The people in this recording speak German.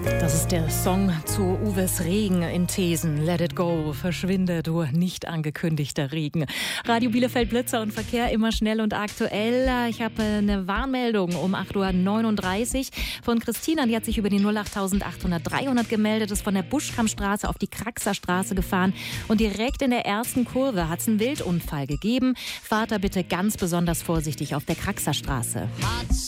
Das ist der Song zu Uwes Regen in Thesen. Let it go, verschwinde, du nicht angekündigter Regen. Radio Bielefeld Blitzer und Verkehr immer schnell und aktuell. Ich habe eine Warnmeldung um 8:39 Uhr von Christina. Die hat sich über die 08800 gemeldet, ist von der Buschkammstraße auf die Kraxer Straße gefahren. Und direkt in der ersten Kurve hat es einen Wildunfall gegeben. Fahrt da bitte ganz besonders vorsichtig auf der Kraxer Straße.